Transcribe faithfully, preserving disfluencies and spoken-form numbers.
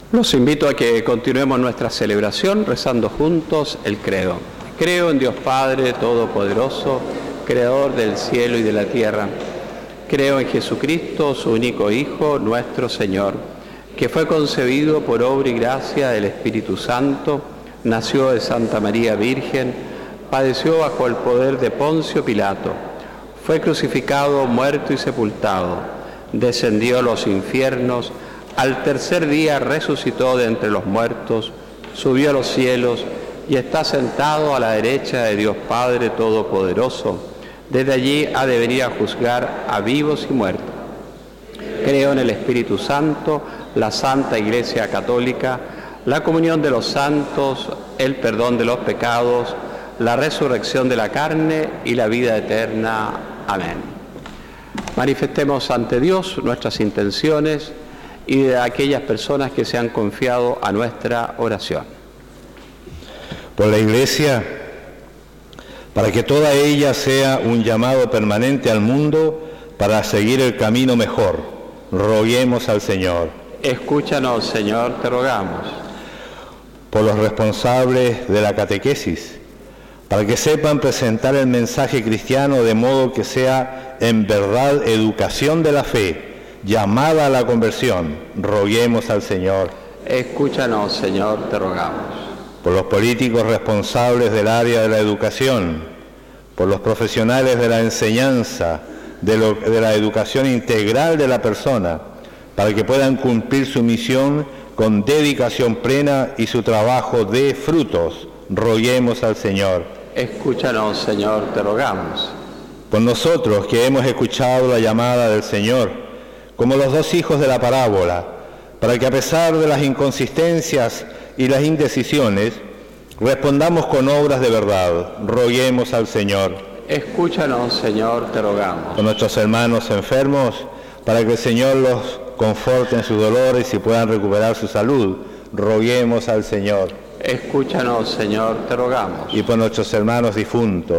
Los invito a que continuemos nuestra celebración rezando juntos el credo. Creo en Dios Padre Todopoderoso, Creador del cielo y de la tierra. Creo en Jesucristo, su único Hijo, nuestro Señor, que fue concebido por obra y gracia del Espíritu Santo, nació de Santa María Virgen, padeció bajo el poder de Poncio Pilato, fue crucificado, muerto y sepultado, descendió a los infiernos, al tercer día resucitó de entre los muertos, subió a los cielos y está sentado a la derecha de Dios Padre Todopoderoso. Desde allí ha de venir a juzgar a vivos y muertos. Creo en el Espíritu Santo, la Santa Iglesia Católica, la comunión de los santos, el perdón de los pecados, la resurrección de la carne y la vida eterna. Amén. Manifestemos ante Dios nuestras intenciones y de aquellas personas que se han confiado a nuestra oración. Por la Iglesia, para que toda ella sea un llamado permanente al mundo para seguir el camino mejor, roguemos al Señor. Escúchanos, Señor, te rogamos. Por los responsables de la catequesis, para que sepan presentar el mensaje cristiano de modo que sea en verdad educación de la fe, llamada a la conversión, roguemos al Señor. Escúchanos, Señor, te rogamos. Por los políticos responsables del área de la educación, por los profesionales de la enseñanza, de, lo, de la educación integral de la persona, para que puedan cumplir su misión con dedicación plena y su trabajo dé frutos, roguemos al Señor. Escúchanos, Señor, te rogamos. Por nosotros que hemos escuchado la llamada del Señor, como los dos hijos de la parábola, para que a pesar de las inconsistencias y las indecisiones, respondamos con obras de verdad, roguemos al Señor. Escúchanos, Señor, te rogamos. Con nuestros hermanos enfermos, para que el Señor los conforte en sus dolores y puedan recuperar su salud, roguemos al Señor. Escúchanos, Señor, te rogamos. Y por nuestros hermanos difuntos,